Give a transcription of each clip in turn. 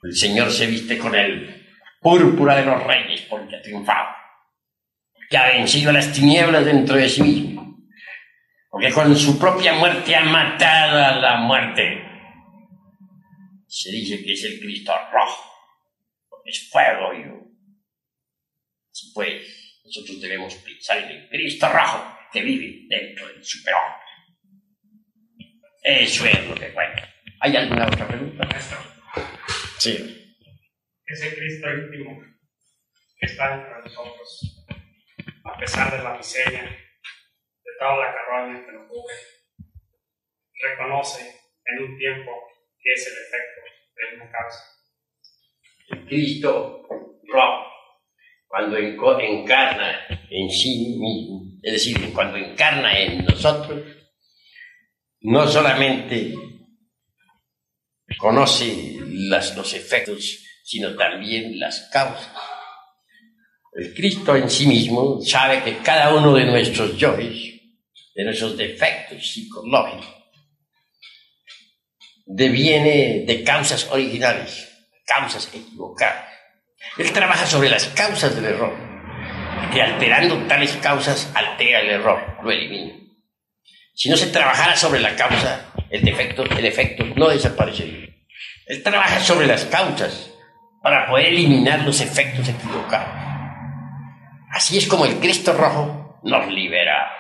El Señor se viste con el púrpura de los reyes porque ha triunfado, que ha vencido las tinieblas dentro de sí mismo, porque con su propia muerte ha matado a la muerte. Se dice que es el Cristo rojo, porque es fuego vivo. Así pues, nosotros debemos pensar en el Cristo rojo que vive dentro del superhombre. Eso es lo que cuenta. ¿Hay alguna otra pregunta, maestro? Sí. Ese Cristo íntimo que está entre nosotros, a pesar de la miseria, de toda la carroña que nos cubre, reconoce en un tiempo que es el efecto de una causa. El Cristo rojo, cuando encarna en sí mismo, es decir, cuando encarna en nosotros, no solamente conoce los efectos, sino también las causas. El Cristo en sí mismo sabe que cada uno de nuestros yoes, de nuestros defectos psicológicos, deviene de causas originales, causas equivocadas. Él trabaja sobre las causas del error, que alterando tales causas altera el error, lo elimina. Si no se trabajara sobre la causa, el efecto no desaparecería. Él trabaja sobre las causas para poder eliminar los efectos equivocados. Así es como el Cristo rojo nos libera.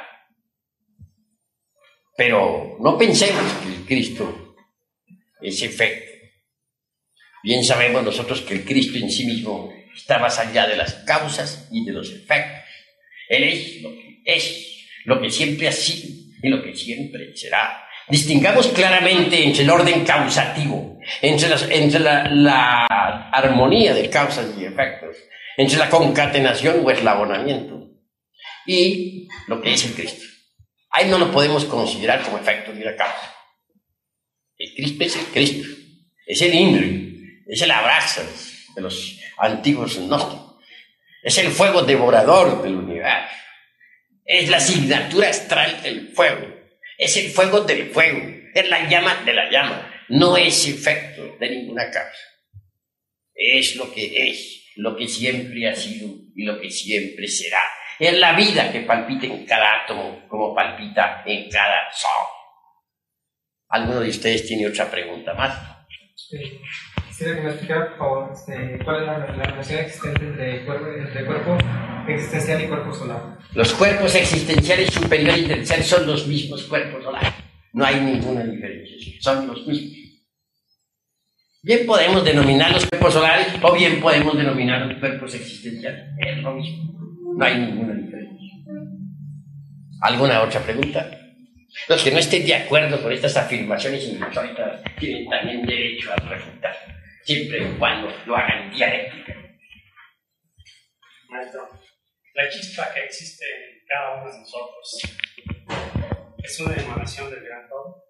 Pero no pensemos que el Cristo es efecto. Bien sabemos nosotros que el Cristo en sí mismo está más allá de las causas y de los efectos. Él es lo que siempre ha sido y lo que siempre será. Distingamos claramente entre el orden causativo, entre la armonía de causas y efectos, entre la concatenación o eslabonamiento y lo que es el Cristo. Ahí no lo podemos considerar como efecto ni una causa. El Cristo es el Cristo, es el INRI, es el abraxas de los antiguos gnósticos, es el fuego devorador del universo, es la asignatura astral del fuego, es el fuego del fuego, es la llama de la llama, no es efecto de ninguna causa. Es lo que siempre ha sido y lo que siempre será. Es la vida que palpita en cada átomo como palpita en cada sol. ¿Alguno de ustedes tiene otra pregunta más? Sí. Quisiera que me explicara, por favor, cuál es la relación existente entre cuerpo existencial y cuerpo solar. Los cuerpos existenciales superiores del ser son los mismos cuerpos solares. No hay ninguna diferencia, son los mismos. Bien podemos denominar los cuerpos solares o bien podemos denominar los cuerpos existenciales. Es lo mismo. No hay ninguna diferencia. ¿Alguna otra pregunta? Los que no estén de acuerdo con estas afirmaciones insólitas tienen también derecho a refutar, siempre y cuando lo hagan dialéctica. Maestro, la chispa que existe en cada uno de nosotros es una emanación del gran todo.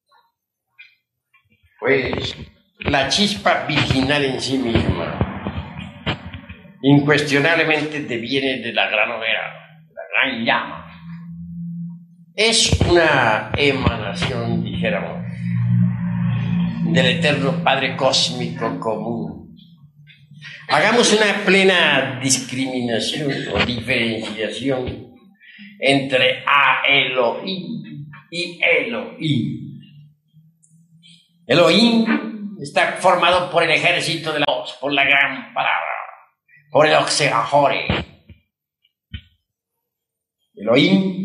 Pues la chispa virginal en sí misma incuestionablemente deviene de la gran hoguera, de la gran llama. Es una emanación, dijéramos, del eterno Padre Cósmico común. Hagamos una plena discriminación o diferenciación entre Elohim y Elohim. Elohim está formado por el ejército de la voz, por la gran palabra, por el Oxegahore. Elohim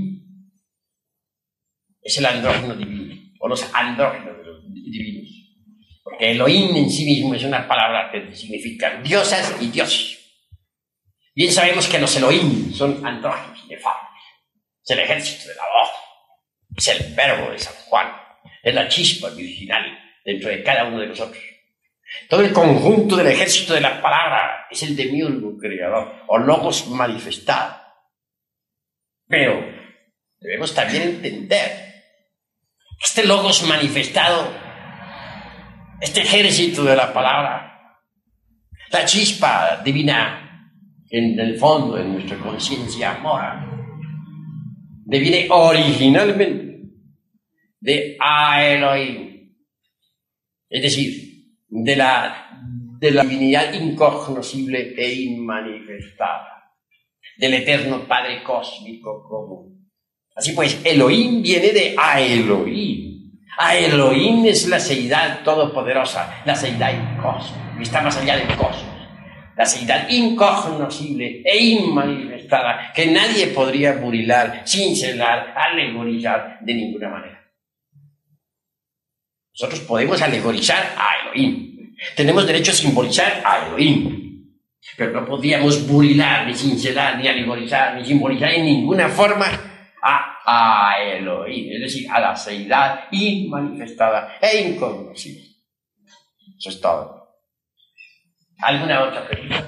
es el andrógeno divino, o los andrógenos divinos. Porque Elohim en sí mismo es una palabra que significa diosas y dioses. Bien sabemos que los Elohim son andrógenos inefable. Es el ejército de la voz, es el verbo de San Juan, es la chispa virginal dentro de cada uno de nosotros. Todo el conjunto del ejército de la palabra es el demiurgo creador, o logos manifestado. Pero debemos también entender este logos manifestado, este ejército de la palabra, la chispa divina en el fondo de nuestra conciencia mora, deviene originalmente de Elohim, es decir, de la de la divinidad incognoscible e inmanifestada, del eterno Padre cósmico común. Así pues, Elohim viene de a Elohim. A Elohim es la seidad todopoderosa, la seidad cósmica, que está más allá del cosmos. La seidad incognoscible e inmanifestada, que nadie podría burilar, cincelar, alegorizar de ninguna manera. Nosotros podemos alegorizar a Elohim. Tenemos derecho a simbolizar a Elohim. Pero no podíamos burilar, ni cincelar, ni alegorizar, ni simbolizar en ninguna forma a Elohim. Es decir, a la seidad inmanifestada e incognoscible. Eso es todo. ¿Alguna otra pregunta?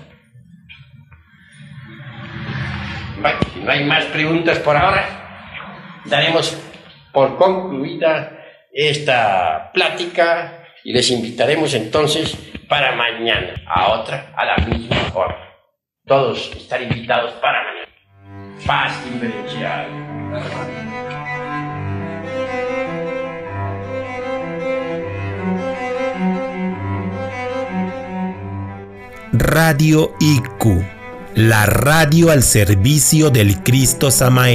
Bueno, si no hay más preguntas por ahora, daremos por concluida esta plática y les invitaremos entonces para mañana a la misma hora. Todos están invitados para mañana. Paz inverencial. Radio IQ, la radio al servicio del Cristo Samael.